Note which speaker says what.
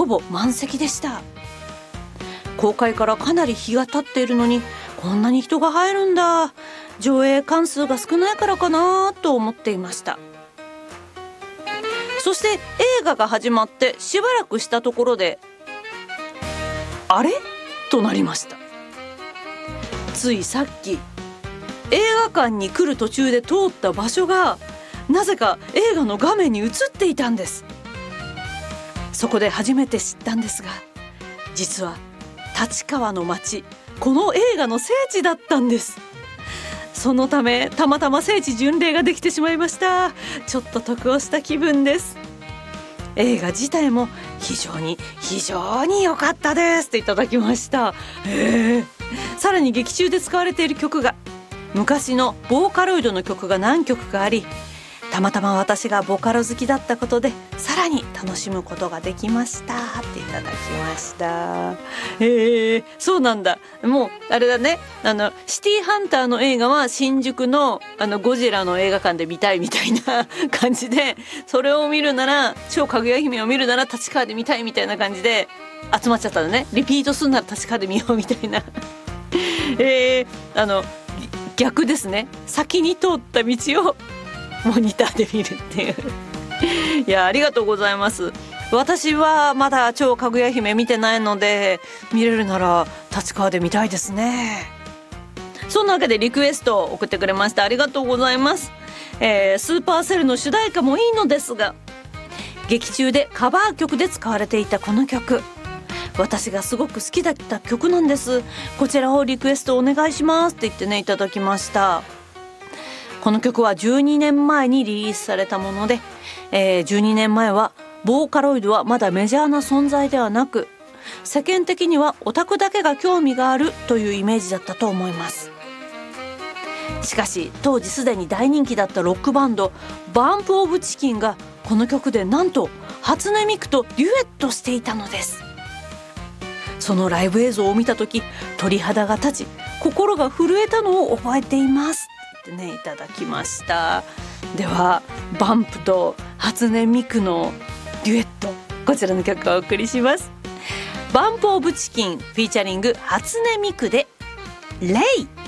Speaker 1: ほぼ満席でした。公開からかなり日が経っているのにこんなに人が入るんだ、上映関数が少ないからかなと思っていました。そして映画が始まってしばらくしたところで、あれとなりました。ついさっき映画館に来る途中で通った場所がなぜか映画の画面に映っていたんです。そこで初めて知ったんですが、実は立川の街、この映画の聖地だったんです。そのためたまたま聖地巡礼ができてしまいました。ちょっと得をした気分です。映画自体も非常に良かったですっていただきました。さらに劇中で使われている曲が昔のボーカロイドの曲が何曲かあり、たまたま私がボカロ好きだったことでさらに楽しむことができましたっていただきました。そうなんだ。もうあれだね、シティハンターの映画は新宿のゴジラの映画館で見たいみたいな感じで、それを見るなら超かぐや姫を見るなら立川で見たいみたいな感じで集まっちゃったのね。リピートするなら立川で見ようみたいな逆ですね。先に通った道をモニターで見るっていういや、ありがとうございます。私はまだ超かぐや姫見てないので、見れるなら立川で見たいですね。そんなわけでリクエストを送ってくれました。ありがとうございます。スーパーセルの主題歌もいいのですが、劇中でカバー曲で使われていたこの曲、私がすごく好きだった曲なんです。こちらをリクエストお願いしますって言ってね、いただきました。この曲は12年前にリリースされたもので、12年前はボーカロイドはまだメジャーな存在ではなく、世間的にはオタクだけが興味があるというイメージだったと思います。しかし当時すでに大人気だったロックバンドバンプ・オブ・チキンがこの曲でなんと初音ミクとデュエットしていたのです。そのライブ映像を見た時、鳥肌が立ち心が震えたのを覚えていますってね、いただきました。ではバンプと初音ミクのデュエット、こちらの曲をお送りします。バンプ・オブ・チキンフィーチャリング初音ミクでレイ。